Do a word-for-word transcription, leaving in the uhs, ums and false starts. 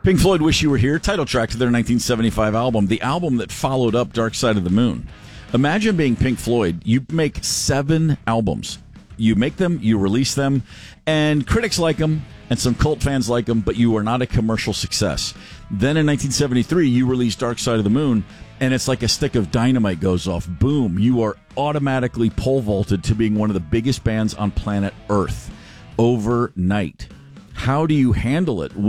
Pink Floyd, Wish You Were Here, title track to their nineteen seventy-five album, the album that followed up Dark Side of the Moon. Imagine being Pink Floyd. You make seven albums. You make them, you release them, and critics like them, and some cult fans like them, but you are not a commercial success. Then in nineteen seventy-three, you release Dark Side of the Moon, and it's like a stick of dynamite goes off. Boom. You are automatically pole vaulted to being one of the biggest bands on planet Earth overnight. How do you handle it?